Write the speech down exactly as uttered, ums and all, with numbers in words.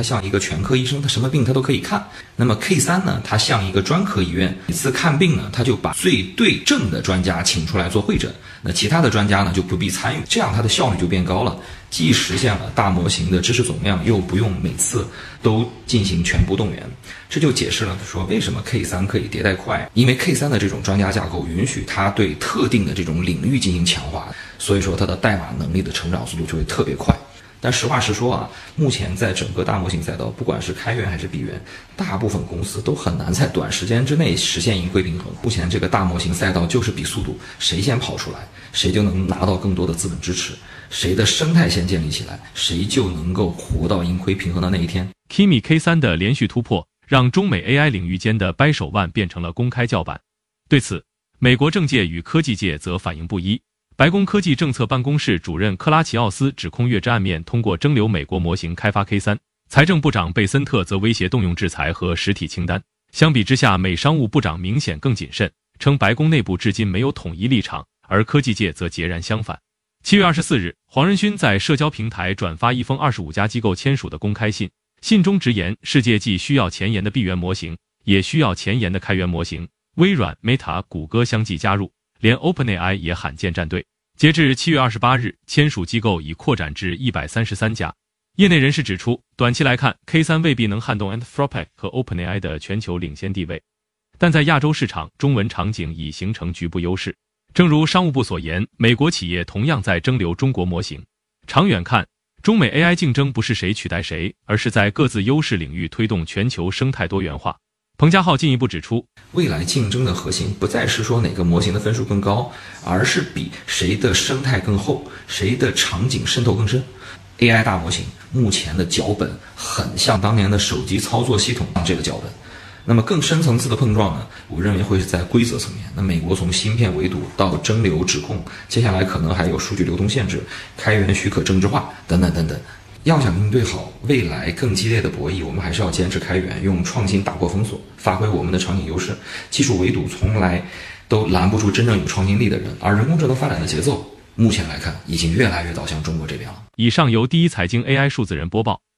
它像一个全科医生，它什么病它都可以看。那么 K 三 呢，它像一个专科医院，每次看病呢，它就把最对症的专家请出来做会诊，那其他的专家呢就不必参与，这样它的效率就变高了，既实现了大模型的知识总量，又不用每次都进行全部动员。这就解释了说为什么 K 三 可以迭代快，因为 K 三 的这种专家架构允许它对特定的这种领域进行强化，所以说它的代码能力的成长速度就会特别快。但实话实说啊，目前在整个大模型赛道，不管是开源还是闭源，大部分公司都很难在短时间之内实现盈亏平衡。目前这个大模型赛道就是比速度，谁先跑出来，谁就能拿到更多的资本支持，谁的生态先建立起来，谁就能够活到盈亏平衡的那一天。 Kimi K 三 的连续突破让中美 A I 领域间的掰手腕变成了公开叫板。对此，美国政界与科技界则反应不一。白宫科技政策办公室主任克拉奇奥斯指控月之暗面通过蒸馏美国模型开发 K 三， 财政部长贝森特则威胁动用制裁和实体清单。相比之下，美商务部长明显更谨慎，称白宫内部至今没有统一立场，而科技界则截然相反。七月二十四日，黄仁勋在社交平台转发一封二十五家机构签署的公开信，信中直言，世界既需要前沿的闭源模型，也需要前沿的开源模型。微软、Meta、谷歌相继加入，连 OpenAI 也罕见站队。截至七月二十八日，签署机构已扩展至一百三十三家。业内人士指出，短期来看 K 三 未必能撼动 Anthropic 和 OpenAI 的全球领先地位，但在亚洲市场，中文场景已形成局部优势。正如商务部所言，美国企业同样在蒸馏中国模型。长远看，中美 A I 竞争不是谁取代谁，而是在各自优势领域推动全球生态多元化。彭家浩进一步指出， 未来竞争的核心不再是说哪个模型的分数更高，而是比谁的生态更厚，谁的场景渗透更深。 A I 大模型目前的脚本很像当年的手机操作系统这个脚本，那么更深层次的碰撞呢，我认为会是在规则层面。那美国从芯片围堵到蒸馏指控，接下来可能还有数据流通限制、开源许可政治化等等等等。要想应对好未来更激烈的博弈，我们还是要坚持开源，用创新打破封锁，发挥我们的场景优势。技术围堵从来都拦不住真正有创新力的人，而人工智能发展的节奏，目前来看已经越来越倒向中国这边了。 以上由第一财经 A I 数字人播报。